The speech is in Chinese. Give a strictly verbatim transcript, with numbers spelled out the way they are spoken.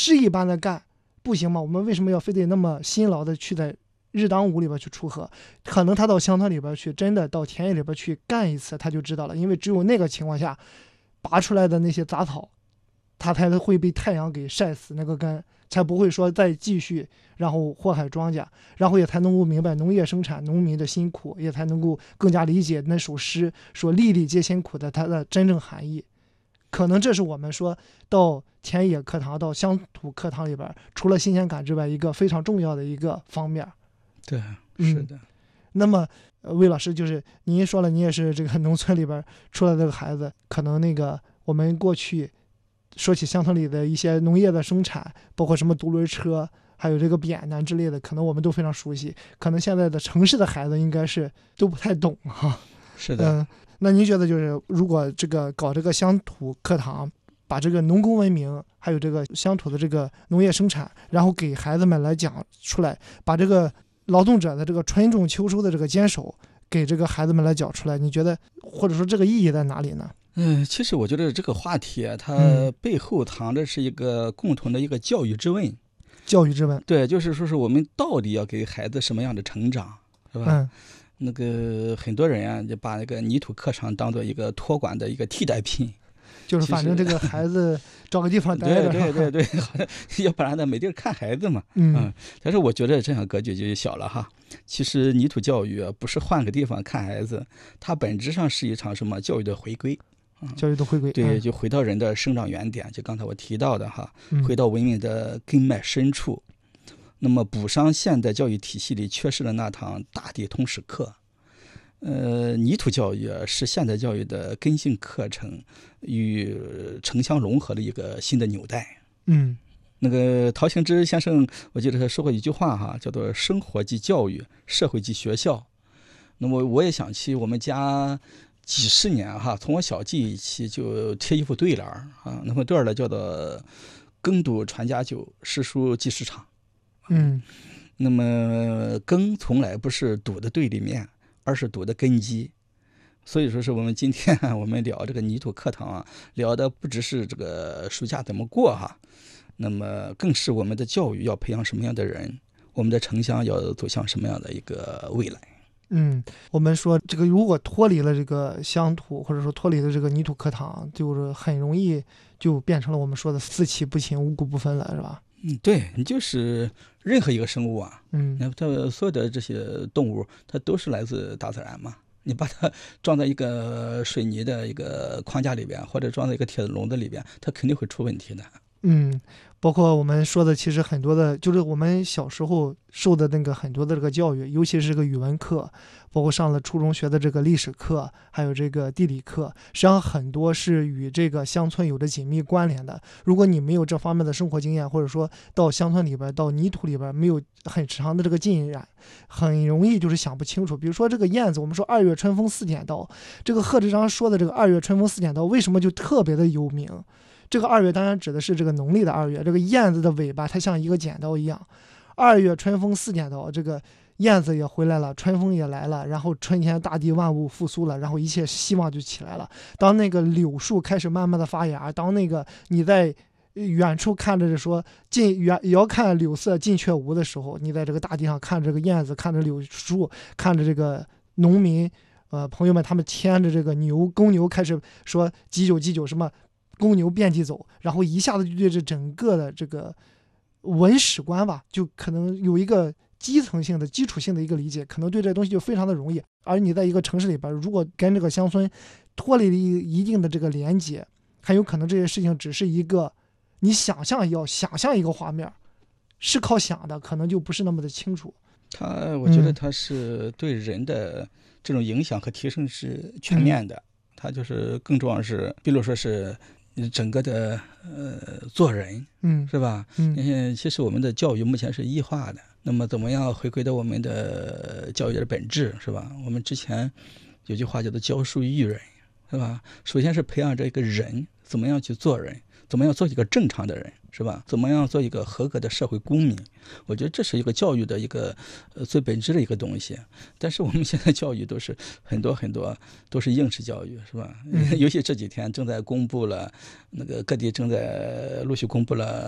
诗一般的干，不行吗？我们为什么要非得那么辛劳的去在日当午里边去锄禾？可能他到乡村里边去，真的到田野里边去干一次，他就知道了。因为只有那个情况下，拔出来的那些杂草，它才会被太阳给晒死，那个根才不会说再继续然后祸害庄稼，然后也才能够明白农业生产农民的辛苦，也才能够更加理解那首诗说粒粒皆辛苦的它的真正含义。可能这是我们说到田野课堂到乡土课堂里边除了新鲜感之外一个非常重要的一个方面。 对，是的、嗯、 那么魏老师，就是您说了，你也是这个农村里边出来的这个孩子，可能那个我们过去说起乡村里的一些农业的生产，包括什么独轮车还有这个扁担之类的，可能我们都非常熟悉，可能现在的城市的孩子应该是都不太懂哈。 是的、 嗯，那您觉得就是如果这个搞这个乡土课堂，把这个农耕文明还有这个乡土的这个农业生产，然后给孩子们来讲出来，把这个劳动者的这个春种秋收的这个坚守给这个孩子们来讲出来，你觉得或者说这个意义在哪里呢？ 嗯，其实我觉得这个话题啊，它背后藏着是一个共同的一个教育之问。 教育之问， 对，就是说是我们到底要给孩子什么样的成长，是吧？ 嗯，那个很多人啊，就把那个泥土课程当做一个托管的一个替代品。 就是反正这个孩子找个地方待着， 对对对对，好像要不然呢没地儿看孩子嘛。 嗯, 嗯， 但是我觉得这样格局就小了哈。其实泥土教育不是换个地方看孩子，它本质上是一场什么教育的回归。 嗯、教育的回归， 对，就回到人的生长原点，就刚才我提到的哈，嗯、回到文明的根脉深处，那么补上现代教育体系里缺失的那堂大地通史课。呃，泥土教育是现代教育的根性课程与城乡融合的一个新的纽带。 嗯， 那个陶行知先生，我记得他说过一句话哈，叫做"生活即教育，社会即学校"。那么我也想起我们家几十年哈，从我小记忆起就贴一副对联啊，那么对联叫做"耕读传家久，诗书继世长"。 嗯， 那么耕从来不是读的对立面，而是读的根基。所以说是我们今天我们聊这个泥土课堂啊，聊的不只是这个暑假怎么过哈，那么更是我们的教育要培养什么样的人，我们的城乡要走向什么样的一个未来。 嗯，我们说这个如果脱离了这个乡土，或者说脱离了这个泥土课堂，就是很容易就变成了我们说的四气不勤五谷不分了，是吧？ 嗯，对，你就是任何一个生物啊， 嗯， 那它所有的这些动物，它都是来自大自然嘛。你把它装在一个水泥的一个框架里边，或者装在一个铁的笼子里边，它肯定会出问题的。 嗯，包括我们说的，其实很多的，就是我们小时候受的那个很多的这个教育，尤其是这个语文课，包括上了初中学的这个历史课，还有这个地理课，实际上很多是与这个乡村有着紧密关联的。如果你没有这方面的生活经验，或者说到乡村里边、到泥土里边没有很长的这个浸染，很容易就是想不清楚。比如说这个燕子，我们说二月春风似剪刀，这个贺知章说的这个二月春风似剪刀，为什么就特别的有名？这个二月当然指的是这个农历的二月，这个燕子的尾巴它像一个剪刀一样，二月春风似剪刀，这个燕子也回来了，春风也来了，然后春天大地万物复苏了，然后一切希望就起来了。当那个柳树开始慢慢的发芽，当那个你在远处看着说近远遥看柳色近却无的时候，你在这个大地上看着这个燕子，看着柳树，看着这个农民呃朋友们他们牵着这个牛公牛开始说几九几九什么公牛遍地走，然后一下子就对这整个的这个文史观吧，就可能有一个基层性的基础性的一个理解，可能对这东西就非常的容易。而你在一个城市里边，如果跟这个乡村脱离了一定的这个连接，很有可能这些事情只是一个你想象要想象一个画面，是靠想的，可能就不是那么的清楚。 它我觉得它是对人的这种影响和提升是全面的，嗯、它就是更重要是，比如说是整个的呃做人， 嗯， 是吧？ 嗯， 其实我们的教育目前是异化的，那么怎么样回归到我们的教育的本质，是吧？我们之前有句话叫做教书育人，是吧？首先是培养这一个人怎么样去做人，怎么样做一个正常的人，是吧？怎么样做一个合格的社会公民？我觉得这是一个教育的一个呃最本质的一个东西。但是我们现在教育都是很多很多都是应试教育，是吧？嗯、尤其这几天正在公布了，那个各地正在陆续公布了